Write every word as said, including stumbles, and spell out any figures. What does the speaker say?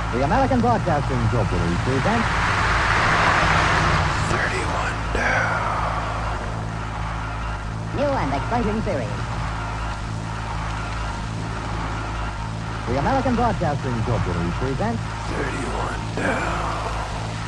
The American Broadcasting Company presents thirty-one down. New and exciting series. The American Broadcasting Company presents thirty-one down.